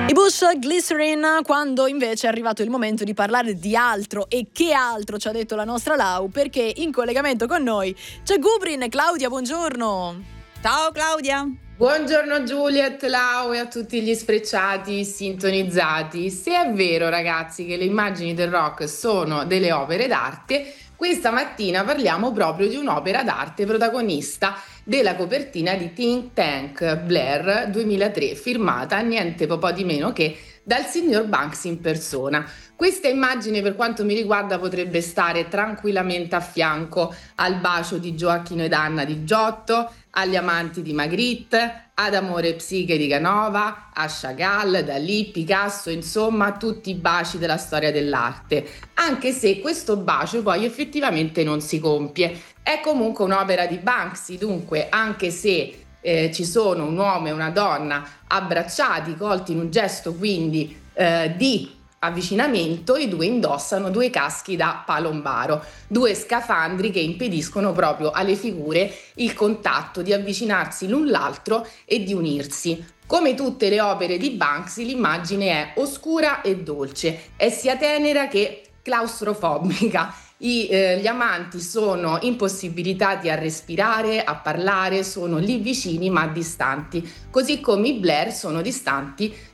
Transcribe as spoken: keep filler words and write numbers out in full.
I Bush Glycerin, quando invece è arrivato il momento di parlare di altro. E che altro ci ha detto la nostra Lau, perché in collegamento con noi c'è Gubrin. Claudia, buongiorno. Ciao Claudia. Buongiorno Juliet, Lau e a tutti gli sprecciati sintonizzati. Se è vero ragazzi che le immagini del rock sono delle opere d'arte, questa mattina parliamo proprio di un'opera d'arte protagonista della copertina di Think Tank Blair duemilatré, firmata niente po' di meno che dal signor Banksy in persona. Questa immagine, per quanto mi riguarda, potrebbe stare tranquillamente a fianco al bacio di Gioacchino ed Anna di Giotto, agli amanti di Magritte, ad Amore e Psiche di Canova, a Chagall, Dalì, Picasso, insomma tutti i baci della storia dell'arte, anche se questo bacio poi effettivamente non si compie. È comunque un'opera di Banksy, dunque anche se eh, ci sono un uomo e una donna abbracciati, colti in un gesto quindi eh, di avvicinamento, i due indossano due caschi da palombaro, due scafandri che impediscono proprio alle figure il contatto, di avvicinarsi l'un l'altro e di unirsi. Come tutte le opere di Banksy, l'immagine è oscura e dolce, è sia tenera che claustrofobica. I, eh, gli amanti sono impossibilitati a respirare, a parlare, sono lì vicini ma distanti, così come i Blair sono distanti